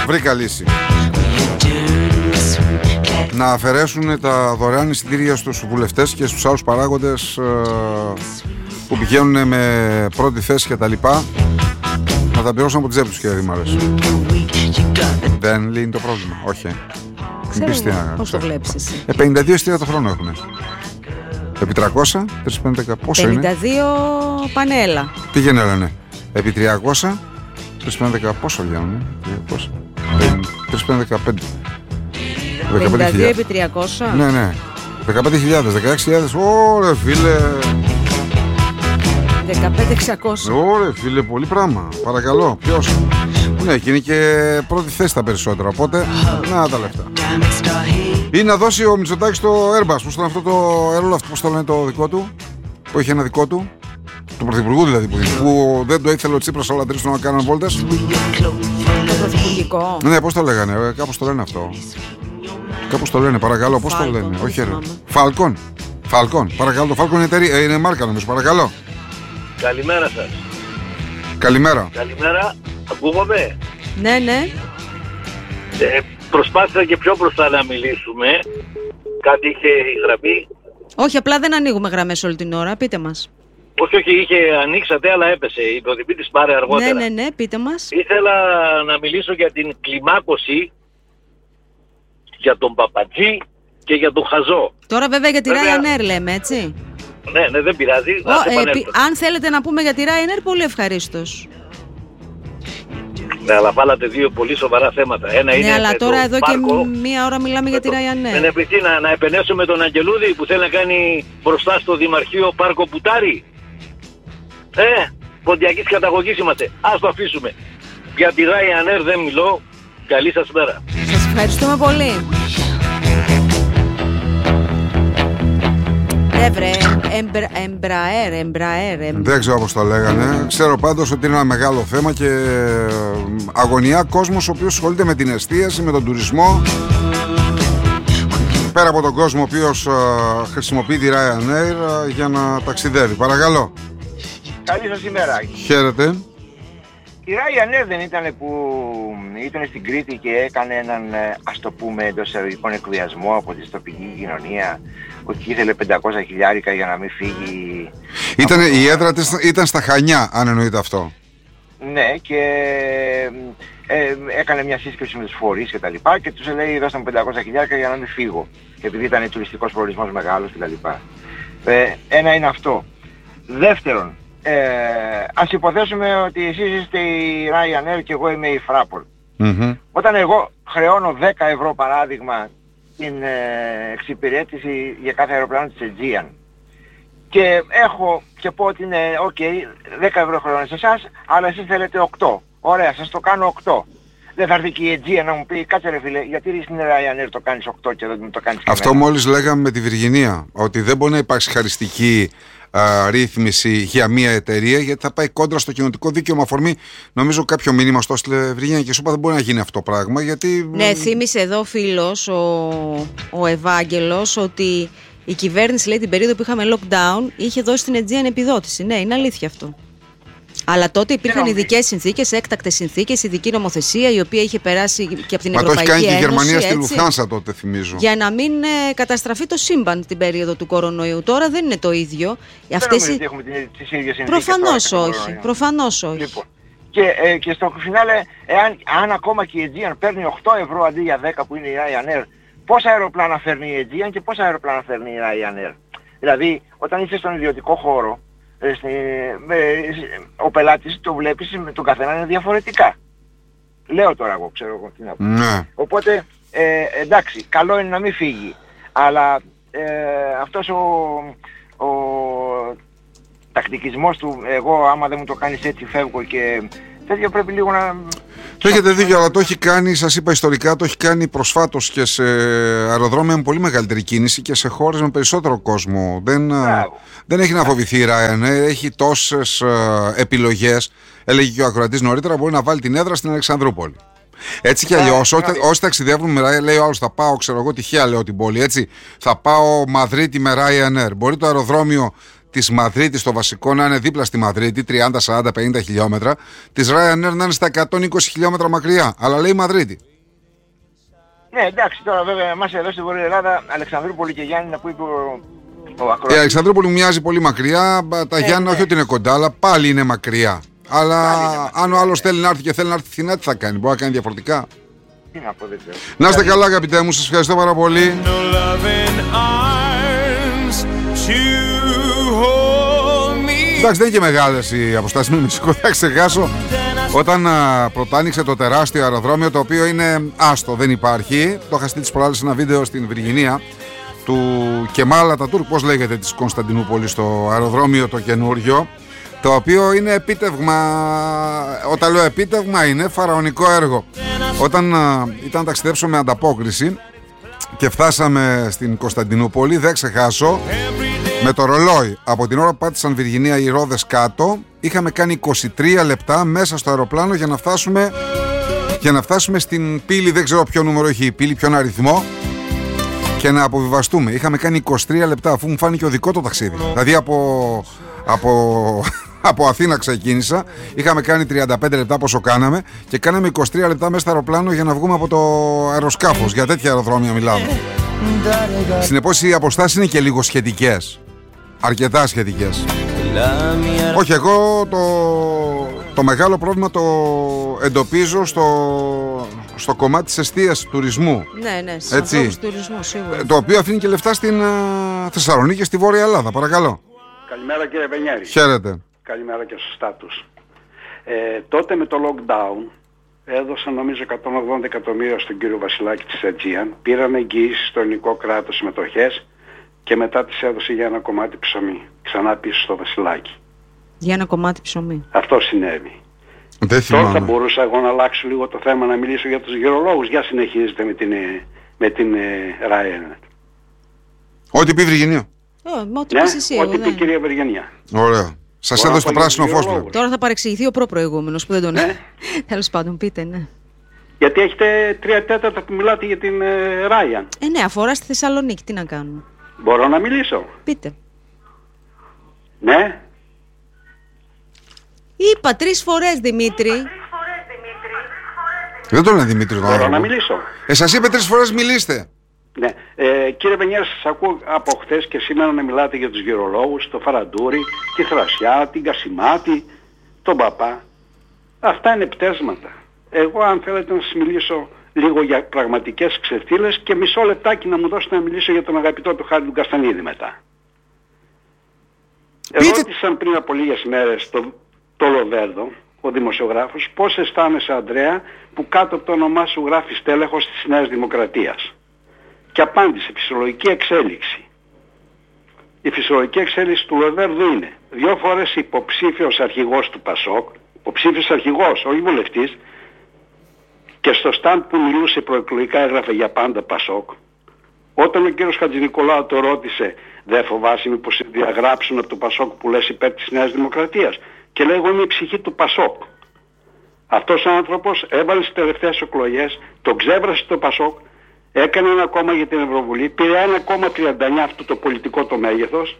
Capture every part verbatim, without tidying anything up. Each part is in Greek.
Βρήκα λύση. Να αφαιρέσουν τα δωρεάν εισιτήρια στους βουλευτές και στους άλλους παράγοντες ε, που πηγαίνουν με πρώτη θέση και τα λοιπά. Να τα πληρώσουν από τις τσέπη τους, κύριε Δημάρες. Δεν λύνει το πρόβλημα. Όχι. Ξέρω πώς το βλέπεις εσύ. Ε, πενήντα δύο εισιτήρια το χρόνο έχουν. Επί τριακόσια, τριακόσια πενήντα, πόσο πενήντα δύο είναι. πενήντα δύο πανέλα. Τι γεννέλανε. Επί τριακόσια, τριακόσια πενήντα, πόσο βγαίνουν. τριακόσια πενήντα πέντε. πενήντα δύο επί τριακόσια. Ναι, ναι. δεκαπέντε χιλιάδες, δεκαέξι χιλιάδες. Ωρε φίλε. δεκαπέντε εξακόσια. Ωρε φίλε, πολύ πράγμα. Παρακαλώ, ποιος. Ναι, και είναι και πρώτη θέση τα περισσότερα. Οπότε, να τα λεφτά. Ή να δώσει ο Μητσοτάκης το Airbus. Πώς ήταν αυτό το αερόλο, αυτό πώς το λένε το δικό του. Που είχε ένα δικό του. Του πρωθυπουργού δηλαδή που, που δεν το ήθελε ο Τσίπρας όλα τρεις να κάνουν βόλτες. Το πρωθυπουργικό. Ναι, πώς το λέγανε, κάπως το λένε αυτό. Κάπως το λένε, παρακαλώ, πώς το λένε. Όχι, ρε. Falcon. Falcon, παρακαλώ. Το Falcon είναι, εταιρεία, είναι μάρκα νομίζω, παρακαλώ. Καλημέρα σας. Καλημέρα. Καλημέρα, ακούγομαι. Ναι, ναι. Ε, προσπάθησα και πιο μπροστά να μιλήσουμε. Κάτι είχε γραμμή. Όχι, απλά δεν ανοίγουμε γραμμές όλη την ώρα, πείτε μας. Όχι, όχι, είχε ανοίξατε, αλλά έπεσε. Η υποδημή της πάρε αργότερα. Ναι, ναι, ναι, πείτε μας. Ήθελα να μιλήσω για την κλιμάκωση, για τον Παπατζή και για τον Χαζό. Τώρα βέβαια για τη βέβαια... Ryanair λέμε, έτσι. Ναι, ναι, δεν πειράζει. Ο, ε, πι, αν θέλετε να πούμε για τη Ryanair, πολύ ευχαρίστως. Ναι, αλλά βάλατε δύο πολύ σοβαρά θέματα. Ένα ναι, είναι αλλά τώρα εδώ πάρκο, και μία ώρα μιλάμε για τη Ryanair. Δεν επειδή να, να επενέσουμε τον Αγγελούδη που θέλει να κάνει μπροστά στο Δημαρχείο πάρκο Πουτάρι. Ε, ποντιακής καταγωγής είμαστε. Ας το αφήσουμε. Για τη Ryanair δεν μιλώ. Καλή σας μέρα. Σας ευχαριστούμε πολύ. Ναι βρε, Embraer, Embraer. Δεν ξέρω πώς το λέγανε. Ξέρω πάντως ότι είναι ένα μεγάλο θέμα και αγωνιά κόσμος ο οποίος ασχολείται με την εστίαση, με τον τουρισμό. Πέρα από τον κόσμο ο οποίος χρησιμοποιεί τη Ryanair για να ταξιδεύει. Παρακαλώ. Καλή σας ημέρα. Χαίρετε. Η Ryanair δεν ήταν που ήταν στην Κρήτη και έκανε έναν, ας το πούμε, εντός εισαγωγικών εκβιασμό από τη τοπική κοινωνία, ότι ήθελε πεντακόσια χιλιάρικα για να μην φύγει. Ήταν, το... η έδρα της ήταν στα Χανιά, αν εννοείται αυτό. Ναι, και ε, έκανε μια σύσκεψη με τους φορείς και τα λοιπά και τους λέει δώστε μου πεντακόσια χιλιάρικα για να μην φύγω, επειδή ήταν τουριστικός προορισμός μεγάλος και τα λοιπά. Ε, ένα είναι αυτό. Δεύτερον, Ε, ας υποθέσουμε ότι εσείς είστε η Ryanair και εγώ είμαι η Fraport. Mm-hmm. Όταν εγώ χρεώνω δέκα ευρώ παράδειγμα την ε, εξυπηρέτηση για κάθε αεροπλάνο της Aegean και έχω και πω ότι είναι ok, δέκα ευρώ χρεώνω σε εσάς, αλλά εσείς θέλετε οκτώ. Ωραία, σας το κάνω οκτώ. Δεν θα έρθει και η Aegean να μου πει κάτσε ρε φίλε, γιατί στην Ryanair το κάνεις οκτώ και δεν το κάνεις και αυτό εμένα. Μόλις λέγαμε με τη Βιργινία, ότι δεν μπορεί να υπάρξει χαριστική α, ρύθμιση για μια εταιρεία, γιατί θα πάει κόντρα στο κοινοτικό δίκαιο με αφορμή, νομίζω, κάποιο μήνυμα στο έστειλε Βιργινία και σου είπα δεν μπορεί να γίνει αυτό το πράγμα. Γιατί... Ναι, θύμισε εδώ φίλος ο, ο Ευάγγελος ότι η κυβέρνηση, λέει, την περίοδο που είχαμε lockdown είχε δώσει στην Aegean επιδότηση. Ναι, είναι αλήθεια αυτό. Αλλά τότε υπήρχαν ειδικές συνθήκες, έκτακτες συνθήκες, ειδική νομοθεσία η οποία είχε περάσει και από την Μα Ευρωπαϊκή Ένωση. Μα το έχει κάνει και η Γερμανία έτσι, στη Λουφθάνσα τότε, θυμίζω. Για να μην ε, καταστραφεί το σύμπαν την περίοδο του κορονοϊού. Τώρα δεν είναι το ίδιο. Δεν Αυτές νομίζω οι... ότι έχουμε τις ίδιες συνθήκες. Προφανώς όχι. Προφανώς όχι. Λοιπόν, και, ε, και στο φινάλε, εάν αν ακόμα και η Aegean παίρνει οκτώ ευρώ αντί για δέκα που είναι η Ryanair, πόσα αεροπλάνα φέρνει η Aegean και πόσα αεροπλάνα φέρνει η Ryanair. Δηλαδή, όταν είσαι στον ιδιωτικό χώρο, ο πελάτης το βλέπεις με τον καθένα είναι διαφορετικά. Λέω τώρα εγώ, ξέρω εγώ τι να πω. Ναι. Οπότε ε, εντάξει, καλό είναι να μην φύγει, αλλά ε, αυτός ο, ο τακτικισμός του, εγώ άμα δεν μου το κάνεις έτσι φεύγω και τέτοιο, πρέπει λίγο να... Έχετε δίκιο, αλλά το έχει κάνει, σας είπα ιστορικά, το έχει κάνει προσφάτως και σε αεροδρόμια με πολύ μεγαλύτερη κίνηση και σε χώρες με περισσότερο κόσμο. Δεν, δεν έχει να φοβηθεί η Ryanair, έχει τόσες uh, επιλογές. Έλεγε και ο ακροατής νωρίτερα, μπορεί να βάλει την έδρα στην Αλεξανδρούπολη. Έτσι κι αλλιώς, όσοι ταξιδεύουν με Ryanair, λέει ο άλλος, θα πάω, ξέρω εγώ, τυχαία λέω την πόλη, έτσι. Θα πάω Μαδρίτη με Ryanair. Μπορεί το αεροδρόμιο της Μαδρίτης το βασικό να είναι δίπλα στη Μαδρίτη, τριάντα, σαράντα, πενήντα χιλιόμετρα, της Ryanair να είναι στα εκατόν είκοσι χιλιόμετρα μακριά. Αλλά λέει Μαδρίτη. Ναι, εντάξει, τώρα βέβαια εμάς εδώ στην Βόρεια Ελλάδα, Αλεξανδρούπολη και Γιάννηνα που είπε ο, ο Ακροατής. Η Αλεξανδρούπολη μοιάζει πολύ μακριά, τα ναι, Γιάννηνα ναι. όχι ότι είναι κοντά, αλλά πάλι είναι μακριά. Αλλά είναι αν ο άλλος θέλει να έρθει και θέλει να έρθει φθηνά, τι θα κάνει, μπορεί να κάνει διαφορετικά. Τι να πω, δεν ξέρω. Να είστε καλά, αγαπητέ μου, σας ευχαριστώ πάρα πολύ. Εντάξει, δεν είναι και μεγάλες οι αποστάσεις, μην με σηκώ, θα ξεχάσω. Όταν α, πρωτάνοιξε το τεράστιο αεροδρόμιο, το οποίο είναι άστο, δεν υπάρχει. Το είχα στείλει τις προάλλες σε ένα βίντεο στην Βυργινία του Κεμάλ Ατατούρκ, πώς λέγεται, της Κωνσταντινούπολης, το αεροδρόμιο το καινούριο, το οποίο είναι επίτευγμα. Όταν λέω επίτευγμα, είναι φαραωνικό έργο. Όταν α, ήταν να ταξιδέψω με ανταπόκριση και φτάσαμε στην Κωνσταντινούπολη, δεν ξεχάσω, με το ρολόι από την ώρα που πάτησαν Βυργινία οι ρόδες κάτω, είχαμε κάνει είκοσι τρία λεπτά μέσα στο αεροπλάνο για να φτάσουμε, για να φτάσουμε στην πύλη, δεν ξέρω ποιο νούμερο έχει η πύλη, ποιον αριθμό, και να αποβιβαστούμε. Είχαμε κάνει είκοσι τρία λεπτά, αφού μου φάνηκε οδικό το ταξίδι. Δηλαδή από, από, από Αθήνα ξεκίνησα, είχαμε κάνει τριάντα πέντε λεπτά πόσο κάναμε και κάναμε είκοσι τρία λεπτά μέσα στο αεροπλάνο για να βγούμε από το αεροσκάφος. Για τέτοια αεροδρόμια μιλάμε. Συνεπώς οι αποστάσεις είναι και λίγο σχετικές. Αρκετά σχετικές. Όχι, εγώ το, το μεγάλο πρόβλημα το εντοπίζω στο, στο κομμάτι της εστίασης, τουρισμού. Ναι, ναι, στους ανθρώπους τουρισμού σίγουρα. Το οποίο αφήνει και λεφτά στην uh, Θεσσαλονίκη και στη Βόρεια Ελλάδα. Παρακαλώ. Καλημέρα κύριε Βενιέρη. Χαίρετε. Καλημέρα και στους στάτους. Ε, τότε με το lockdown έδωσαν νομίζω εκατόν ογδόντα εκατομμύρια στον κύριο Βασιλάκη της Aegean, πήραν εγγυήσεις στο ελληνικό κράτος συμμετοχές και μετά τις έδωσε για ένα κομμάτι ψωμί, ξανά πίσω στο Βασιλάκη. Για ένα κομμάτι ψωμί. Αυτό συνέβη. Δεν Τώρα θα μπορούσα εγώ να αλλάξω λίγο το θέμα, να μιλήσω για τους γερολόγους. Για συνεχίζετε με την, με την Ryanair. Ό,τι πει η Βυργινία. Oh, ό,τι ναι, πει εσύ, ό,τι πει η κυρία Βυργινία. Ωραία. Σας έδωσε το πράσινο φως. Τώρα θα παρεξηγηθεί ο προ-προηγούμενος που δεν τον ναι. Τέλος πάντων, πείτε, ναι. Γιατί έχετε τρία τέταρτα που μιλάτε για την ε, Ryanair. Ε, ναι, αφορά στη Θεσσαλονίκη, τι να κάνουμε. Μπορώ να μιλήσω. Πείτε. Ναι. Είπα τρεις φορές, Δημήτρη. Δεν το λένε Δημήτρη. Μπορώ να μιλήσω. Ε, σας είπε τρεις φορές μιλήστε. Ναι. Ε, κύριε Βενιέρη, σας ακούω από χθες και σήμερα να μιλάτε για τους γερολόγους, το Φαραντούρι, τη Θρασιά, την Κασιμάτη, τον Παπά. Αυτά είναι πτέσματα. Εγώ αν θέλετε να σας μιλήσω λίγο για πραγματικές ξεφτύλες και μισό λεπτάκι να μου δώσετε να μιλήσω για τον αγαπητό του Χάρη του Καστανίδη μετά. Ερώτησαν πριν από λίγες μέρες το, το Λοβέρδο, ο δημοσιογράφος, πώς αισθάνεσαι Ανδρέα που κάτω από το όνομά σου γράφει στέλεχος της Νέας Δημοκρατίας. Και απάντησε φυσιολογική εξέλιξη. Η φυσιολογική εξέλιξη του Λοβέρδου είναι δύο φορές υποψήφιος αρχηγός του Πασόκ, υποψήφιος αρχηγός, όχι βουλευτής, και στο στάντ που μιλούσε προεκλογικά έγραφε για πάντα Πασόκ. Όταν ο κύριος Χατζηνικολάου το ρώτησε, δεν φοβάσαι μήπως διαγράψουν από το Πασόκ που λες υπέρ της Νέας Δημοκρατίας, και λέει εγώ είμαι η ψυχή του Πασόκ. Αυτός ο άνθρωπος έβαλε στις τελευταίες εκλογές, τον ξέβρασε το Πασόκ, έκανε ένα κόμμα για την Ευρωβουλή, πήρε ένα κόμμα τριάντα εννιά αυτό το πολιτικό το μέγεθος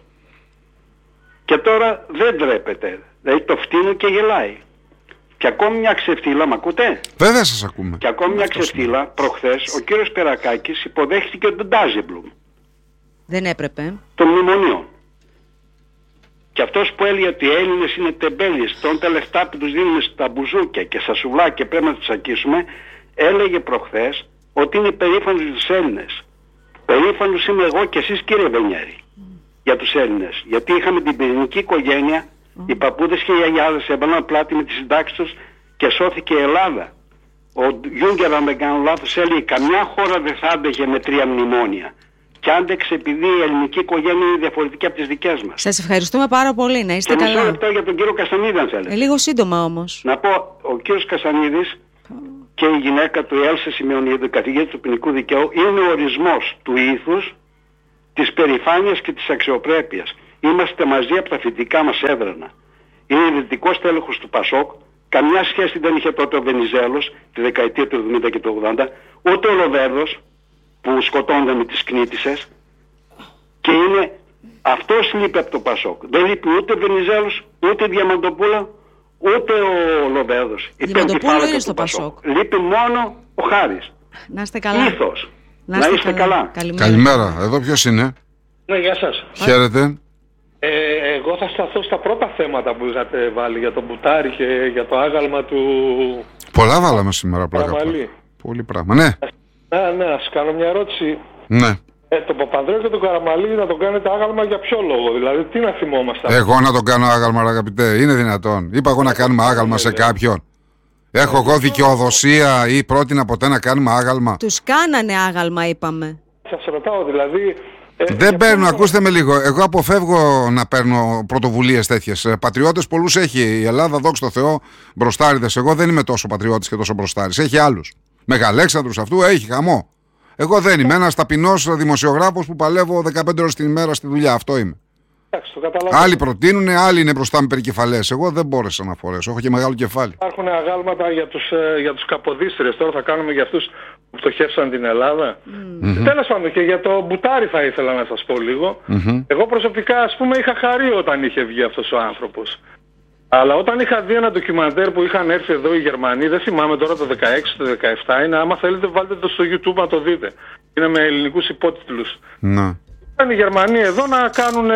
και τώρα δεν ντρέπεται. Δηλαδή το φτύνει και γελάει. Και ακόμη μια ξεφτύλα, μ' ακούτε? Βέβαια σας ακούμε. Και ακόμη μια ξεφτύλα, προχθές ο κύριος Περακάκης υποδέχθηκε τον Ντάζεμπλουμ. Δεν έπρεπε. Των μνημονίων. Και αυτός που έλεγε ότι οι Έλληνες είναι τεμπέλιες, τον τα λεφτά που τους δίνουμε στα μπουζούκια και στα σουβλάκια και πρέπει να τους ακίσουμε, έλεγε προχθές ότι είναι περήφανος για τους Έλληνες. Περήφανος είμαι εγώ και εσείς κύριε Βενιέρη mm. για τους Έλληνες. Γιατί είχαμε την πυρηνική οικογένεια, mm. οι παππούδες και οι γιαγιάδες έβαλαν πλάτη με τις συντάξεις τους και σώθηκε η Ελλάδα. Ο Γιούγκερ, αν δεν κάνω λάθος, έλεγε καμιά χώρα δεν θα άντεχε με τρία μνημόνια. Και άντεξε επειδή η ελληνική οικογένεια είναι διαφορετική από τις δικές μας. Σας ευχαριστούμε πάρα πολύ, να είστε καλά. Και μισό λεπτό για τον κύριο Καστανίδη αν θέλετε. Ε, λίγο σύντομα όμως. Να πω, ο κύριος Καστανίδης και η γυναίκα του, η Έλσα Σημεωνίδου, καθηγήτρια του ποινικού δικαίου, είναι ο ορισμός του ήθους, της περηφάνειας και της αξιοπρέπειας. Είμαστε μαζί από τα φοιτητικά μας έδρανα. Είναι ιδρυτικός τέλεχος του Πασόκ, καμιά σχέση δεν είχε τότε ο Βενιζέλος, τη δεκαετία του εβδομήντα και του ογδόντα, ούτε ο Λοβέρδος, που σκοτώνταν με τις κνήτισσες, και είναι Αυτός λείπει από το Πασόκ. Δεν λείπει ούτε ο Βενιζέλος, ούτε η Διαμαντοπούλα, ούτε ο Λοβέρδος. Η Διαμαντοπούλου είναι στο Πασόκ. Λείπει μόνο ο Χάρης. Να είστε καλά. Ήθος. Να είστε, είστε να είστε καλά. καλά. Καλημέρα. Καλημέρα. Εδώ ποιος είναι? Ναι, γεια σας. Χαίρετε. Ε, εγώ θα σταθώ στα πρώτα θέματα που είχατε βάλει για τον Μπουτάρη και για το άγαλμα του... Πολλά βάλαμε σήμερα πλάκα. Καραμαλή. Πολύ πράγμα. Ναι. Ναι, ναι, να σας κάνω μια ερώτηση. Ναι. Ε, τον Παπανδρέο και τον Καραμαλή να τον κάνετε άγαλμα για ποιο λόγο? Δηλαδή, τι να θυμόμαστε? Εγώ να τον κάνω άγαλμα, αγαπητέ? Είναι δυνατόν? Είπα εγώ να κάνουμε άγαλμα σε κάποιον? Έχω εγώ δικαιοδοσία ή πρότεινα ποτέ να κάνουμε άγαλμα? Τους κάνανε άγαλμα, είπαμε. Σας ρωτάω δηλαδή... Ε, Δεν παίρνω, ακούστε με λίγο. Εγώ αποφεύγω να παίρνω πρωτοβουλίες τέτοιες. Πατριώτες πολλούς έχει η Ελλάδα, δόξα τω Θεώ, μπροστάριδες. Εγώ δεν είμαι τόσο πατριώτης και τόσο μπροστάρης. Έχει άλλους. Μεγαλέξανδρους αυτού έχει χαμό. Εγώ δεν είμαι ένας ταπεινός δημοσιογράφος που παλεύω δεκαπέντε ώρες την ημέρα στη δουλειά. Αυτό είμαι. Άλλοι προτείνουν, άλλοι είναι μπροστά με περικεφαλές. Εγώ δεν μπόρεσα να φορέσω. Έχω και μεγάλο κεφάλι. Υπάρχουν αγάλματα για τους, για τους καποδίστρες. Τώρα θα κάνουμε για αυτούς που πτωχεύσαν την Ελλάδα. Mm-hmm. Τέλος πάντων, και για το Μπουτάρη θα ήθελα να σας πω λίγο. Mm-hmm. Εγώ προσωπικά, ας πούμε, είχα χαρεί όταν είχε βγει αυτός ο άνθρωπος. Αλλά όταν είχα δει ένα ντοκιμαντέρ που είχαν έρθει εδώ οι Γερμανοί, δεν θυμάμαι τώρα το δεκαέξι, το δεκαεπτά, είναι, άμα θέλετε βάλτε το στο YouTube να το δείτε. Είναι με ελληνικούς υπότιτλους. Ναι. Ήταν οι Γερμανοί εδώ να κάνουν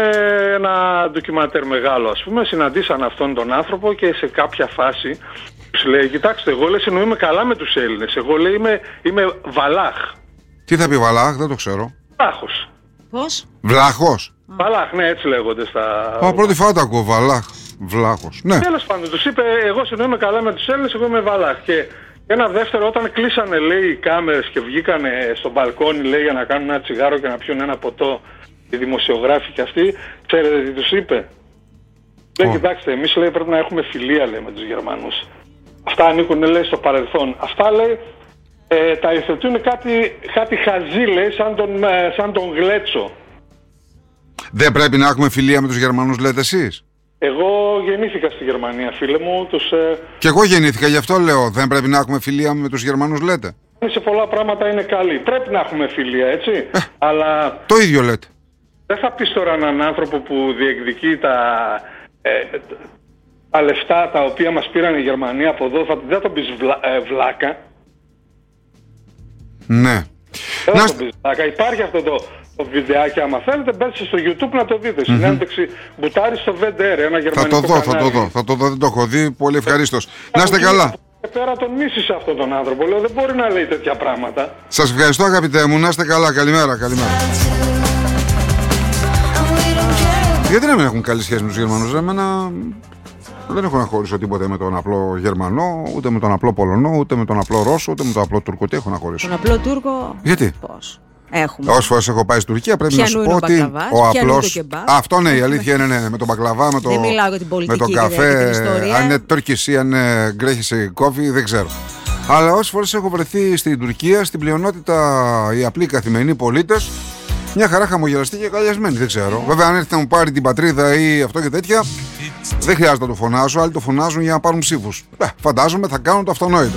ένα ντοκιμαντέρ μεγάλο, ας πούμε. Συναντήσαν αυτόν τον άνθρωπο και σε κάποια φάση τους λέει, κοιτάξτε, εγώ λέει συνοούμε καλά με τους Έλληνες. Εγώ λέει είμαι, είμαι Βαλάχ. Τι θα πει Βαλάχ, δεν το ξέρω. Βλάχος. Πώς? Βλάχος. Βαλάχ, ναι, έτσι λέγονται στα... Α, πρώτη φορά το ακούω, Βαλάχ. Βλάχος. Ναι. Τέλος πάντων, τους είπε, εγώ συνοούμε καλά με τους Έλληνες, εγώ είμαι Βαλάχ. Και ένα δεύτερο, όταν κλείσανε, λέει, οι κάμερες και βγήκανε στο μπαλκόνι, λέει, για να κάνουν ένα τσιγάρο και να πιούν ένα ποτό, οι δημοσιογράφοι και αυτοί, ξέρετε τι τους είπε? Oh. Λέει, κοιτάξτε, εμείς, λέει, πρέπει να έχουμε φιλία, λέει, με τους Γερμανούς. Αυτά ανήκουν, λέει, στο παρελθόν. Αυτά, λέει, ε, τα υιοθετούν κάτι, κάτι χαζί, λέει, σαν τον, ε, σαν τον Γλέτσο. Δεν πρέπει να έχουμε φιλία με τους Γερμανούς, λέτε εσείς? Εγώ γεννήθηκα στη Γερμανία, φίλε μου. Τους, ε... Και εγώ γεννήθηκα, γι' αυτό λέω. Δεν πρέπει να έχουμε φιλία με τους Γερμανούς, λέτε? Σε πολλά πράγματα είναι καλή. Πρέπει να έχουμε φιλία, έτσι. Ε, αλλά... Το ίδιο λέτε. Δεν θα πεις τώρα έναν άνθρωπο που διεκδικεί τα, ε, τα λεφτά τα οποία μας πήραν οι Γερμανοί από εδώ, θα, δεν θα τον πεις βλα, ε, βλάκα. Ναι. Δεν θα τον πεις βλάκα. Υπάρχει αυτό το... το βιντεάκι, άμα θέλετε, μπέστε στο YouTube να το δείτε. Mm-hmm. Συνέντευξη Μπουτάρη στο βι ντι αρ, ένα γερμανικό θα το δω, κανάλι. Θα το δω, θα το δω, δεν το έχω δει, πολύ ευχαρίστως. Να είστε καλά. Και πέρα τον μίσησε αυτόν τον άνθρωπο, λέω, δεν μπορεί να λέει τέτοια πράγματα. Σας ευχαριστώ, αγαπητέ μου, να είστε καλά, καλημέρα, καλημέρα. Γιατί να μην έχουν καλή σχέση με τους Γερμανούς? Εμένα δεν έχω να χωρίσω τίποτε με τον απλό Γερμανό, ούτε με τον απλό Πολωνό, ούτε με τον απλό Ρώσο, ούτε με τον απλό Τούρκο. Τι έχω να χωρίσω? Τον απλό Τούρκο. Γιατί? Πώς? Έχουμε. Όσες φορές έχω πάει στην Τουρκία, πρέπει να σου πω ότι ο απλός. Αυτό ναι, η αλήθεια είναι ναι, με τον μπακλαβά, με το, με το καφέ, αν είναι Τουρκισί, αν είναι γκρέχισε κόφι, δεν ξέρω. Αλλά όσες φορές έχω βρεθεί στην Τουρκία, στην πλειονότητα οι απλοί καθημερινοί πολίτες, μια χαρά χαμογελαστή και καλιασμένη, δεν ξέρω. Βέβαια, αν έρθει να μου πάρει την πατρίδα ή αυτό και τέτοια, δεν χρειάζεται να το φωνάζω. Άλλοι το φωνάζουν για να πάρουν ψήφους. Φαντάζομαι θα κάνουν το αυτονόητο.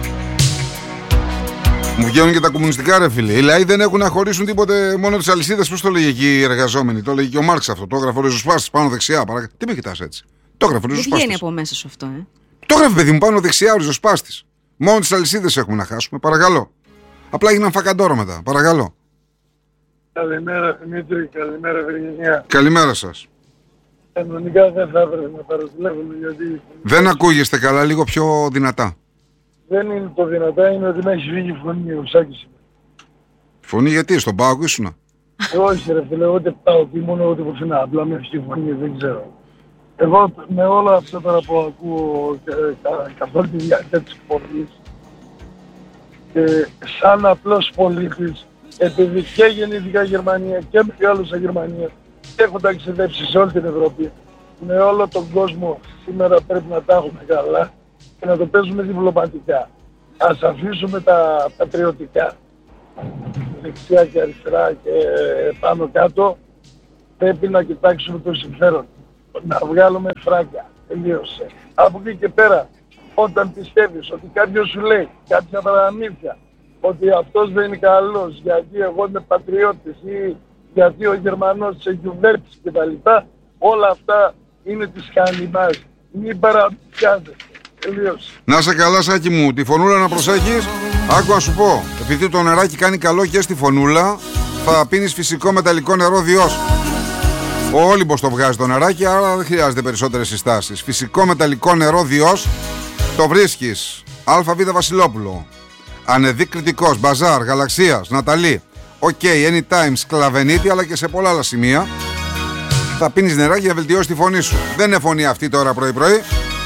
Μου βγαίνουν και τα κομμουνιστικά, ρε φίλε. Οι λαοί δεν έχουν να χωρίσουν τίποτε, μόνο τις αλυσίδες. Πώς το λέγει εκεί οι εργαζόμενοι? Το λέγει και ο Μάρξ αυτό. Το έγραφε ο ριζοσπάστης πάνω δεξιά. Παρα... Τι με κοιτάς έτσι? Το έγραφε ο ριζοσπάστης. Δεν βγαίνει από μέσα σου αυτό, ε. Το έγραφε, παιδί μου, πάνω δεξιά ο ριζοσπάστης. Μόνο τις αλυσίδες έχουμε να χάσουμε. Παρακαλώ. Απλά έγιναν φακαντόρο μετά. Παρακαλώ. Καλημέρα, Δημήτρη. Καλημέρα, Βεργενιά. Καλημέρα σας. Κανονικά δεν θα έπρεπε να παρατηλεύουμε γιατί. Δεν ακούγεστε καλά, λίγο πιο δυνατά. Δεν είναι το δυνατά, είναι ότι με έχει φύγει η φωνή, ο Σάκης. Φωνή γιατί, στον Πάοκ ήσουνα? Όχι ρε φίλε, ούτε πάω και μόνο ούτε πουθενά, απλά με έχει φωνή, δεν ξέρω. Εγώ με όλα αυτά τώρα που ακούω καθ' όλη τη διάρκεια της εκπομπής και σαν απλός πολίτης, επειδή και γεννήθηκα Γερμανία και μεγάλωσα Γερμανία και έχω ταξιδέψει σε όλη την Ευρώπη, με όλο τον κόσμο σήμερα πρέπει να τα έχουμε καλά και να το παίζουμε διπλωματικά. Ας αφήσουμε τα πατριωτικά, δεξιά και αριστερά και πάνω κάτω. Πρέπει να κοιτάξουμε το συμφέρον, να βγάλουμε φράγκα, τελείωσε. Από εκεί και πέρα, όταν πιστεύεις ότι κάποιος σου λέει κάποια παραμύθια, ότι αυτός δεν είναι καλός γιατί εγώ είμαι πατριώτης ή γιατί ο Γερμανός σε γιουβέρτης και τα λοιπά, όλα αυτά είναι της χανιμάς. Μην παραπιάζετε. Τελείωσε. Να σε καλά, Σάκη μου. Τη φωνούλα να προσέχεις. Άκου να σου πω. Επειδή το νεράκι κάνει καλό και στη φωνούλα, θα πίνεις φυσικό μεταλλικό νερό Διός. Ο Όλυμπος το βγάζει το νεράκι, άρα δεν χρειάζεται περισσότερες συστάσεις. Φυσικό μεταλλικό νερό Διός το βρίσκεις. ΑΒ Βασιλόπουλο. Ανεδί Κρητικός, Μπαζάρ, Γαλαξίας, Ναταλή. Οκ, okay, anytime, Σκλαβενίτη, αλλά και σε πολλά άλλα σημεία. Θα πίνεις νεράκι για να βελτιώσει τη φωνή σου. Δεν είναι φωνή αυτή τώρα πρωί-πρωί.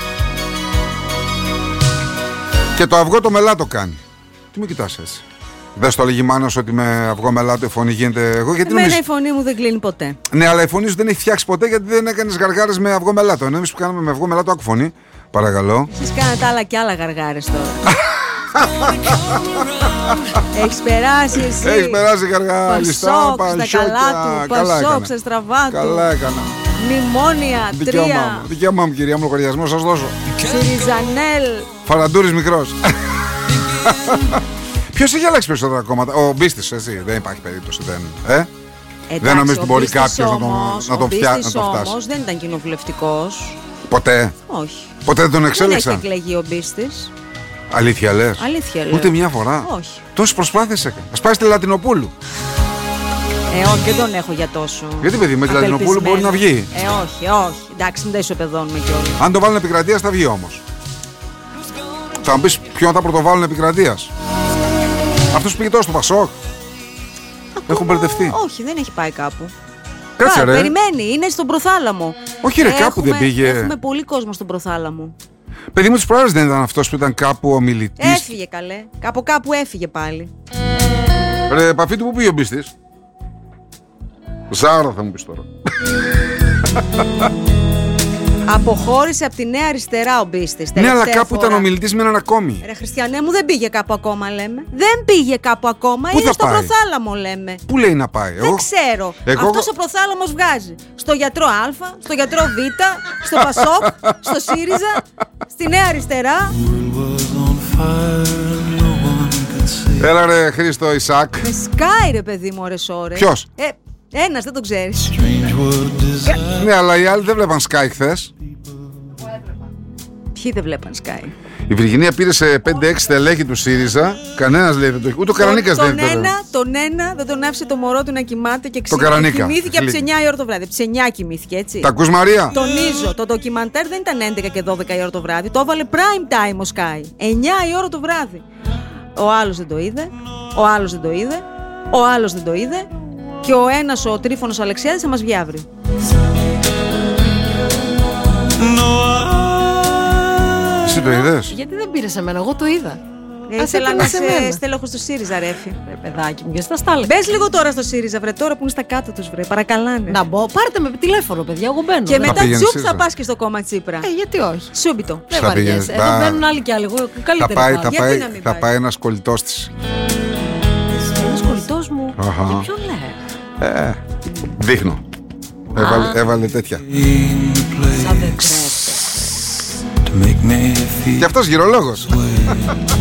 Και το αυγό το μελάτο κάνει. Τι με κοιτάς έτσι? Δεν στο λέγει μάνος ότι με αυγό μελάτο η φωνή γίνεται εγώ? Γιατί εμένα νομίζεις... η φωνή μου δεν κλείνει ποτέ. Ναι, αλλά η φωνή σου δεν έχει φτιάξει ποτέ γιατί δεν έκανες γαργάρες με αυγό μελάτο. Ενώ εμείς που κάναμε με αυγό μελάτο, άκου φωνή. Παρακαλώ. Εσείς κάνετε άλλα και άλλα γαργάρες τώρα. Έχεις περάσει εσύ. Έχεις περάσει γαργάρι. Πασόκ στα καλά του. Πασόκ στα στραβά του. Καλά έκανα. Μνημόνια, τρία. Δικαίωμά μου, κυρία μου, λογαριασμό σας δώσω. Συριζανέλ. Φαραντούρης μικρός. Ποιος έχει αλλάξει περισσότερα κόμματα? Ο Μπίστης, έτσι. Δεν υπάρχει περίπτωση. Δεν, ε? Εντάξει, δεν νομίζω ότι μπορεί κάποιος να τον, να τον, φτιά, να τον φτάσει. Όμως δεν ήταν κοινοβουλευτικός. Ποτέ. Όχι. Ποτέ δεν τον εξέλεξαν. Δεν έχει εκλεγεί ο Μπίστης. Αλήθεια λες? Αλήθεια λέω. Ούτε μια φορά? Όχι. Τόσες προσπάθειες έκανε. Ας πάει στη Λατινοπούλου. Ε, όχι, δεν τον έχω για τόσο. Γιατί, παιδί, με τη Λατινοπούλου μπορεί να βγει. Ε, όχι, όχι. Εντάξει, μην τα ισοπεδώνουμε κιόλας. Αν το βάλουν επικρατείας θα βγει όμως. Θα μου πεις ποιον θα πρωτοβάλουν επικρατείας? Αυτός πήγε τώρα στο Πασόκ. Έχουν μπερδευτεί. Όχι, δεν έχει πάει κάπου. Κάτσε, ρε. Περιμένει, είναι στον Προθάλαμο. Όχι, ρε, έχουμε, κάπου δεν πήγε. Έχουμε πολύ κόσμο στον Προθάλαμο. Παιδί μου, τις προάλλες δεν ήταν αυτός που ήταν κάπου ομιλητής? Έφυγε, καλέ. Κάπου κάπου έφυγε πάλι. Ρε, επαφή του, πού πήγε ο Μπίστης? Ζάρα θα μου πεις τώρα. Αποχώρησε από τη Νέα Αριστερά ο Μπίστης. Ναι, αλλά κάπου φορά. ήταν ομιλητής με έναν ακόμη. Ρε Χριστιανέ μου, δεν πήγε κάπου ακόμα, λέμε. Δεν πήγε κάπου ακόμα. Πού είναι θα στο πάει? Προθάλαμο, λέμε. Πού λέει να πάει? Δεν Εγώ... ξέρω. Εγώ... Αυτός ο Προθάλαμος βγάζει στο γιατρό Α, στο γιατρό Β, στο Πασόκ, στο ΣΥΡΙΖΑ, στη Νέα Αριστερά. Έλα ρε Χρήστο Ισάκ. Με σκάει ρε παιδί μου ώρες ώρες. Ποιος? Ε, ένας, δεν τον ξέρεις. Ναι, αλλά οι άλλοι δεν βλέπαν Sky χθες. Ποιοι δεν βλέπαν Sky? Η Βυργινία πήρε σε πέντε έξι στελέχη του ΣΥΡΙΖΑ. Κανένας λέει δεν το έχει. Ούτε ο Καρανίκας δεν τον έχει. Ένα, τον ένα δεν τον άφησε το μωρό του να κοιμάται και Το Καρανίκα. Κοιμήθηκε από τις εννιά η ώρα το βράδυ. Από τις εννιά κοιμήθηκε, έτσι. Τα ακούς, Μαρία? Τονίζω, το ντοκιμαντέρ δεν ήταν έντεκα και δώδεκα η ώρα το βράδυ. Το έβαλε prime time ο Sky. εννιά η ώρα το βράδυ. Ο άλλος δεν το είδε. Ο άλλος δεν το είδε. Ο άλλος δεν το είδε. Και ο ένας, ο Τρίφωνος Αλεξιάδης, θα μας βγει αύριο. Εσύ το είδες? Γιατί δεν πήρε σε μένα, εγώ το είδα. Ε, ήθελα να είσαι στέλεχος του ΣΥΡΙΖΑ, ρέφη. Ρε παιδάκι μου, γιατί τα στάλε. Μπες λίγο τώρα στο ΣΥΡΙΖΑ, βρε, τώρα που είναι στα κάτω τους, βρε. Παρακαλάνε. Να μπω, πάρτε με τηλέφωνο, παιδιά, εγώ μπαίνω. Και ναι. μετά πήγαινε τσουπ ΣΥΡΙΖΑ. θα πας και στο κόμμα Τσίπρα. Ε, γιατί όχι. Σούμπιτο. Δεν Θα πήγαινες, βαριέσαι. Εδώ θα- μπαίνουν άλλοι κι άλλοι. Εγώ Θα καλύτερα. πάει, πάω. θα Γιατί πάει, να μην θα πάει? πάει ένας κολλητός της. Ένας κολλητός μου. Αχα. Για ποιον λέει? Ε, δείχνω. Έβαλε, έβαλε τέτοια. Σαν δεν τρέπεται. Και αυτός γυρολόγος.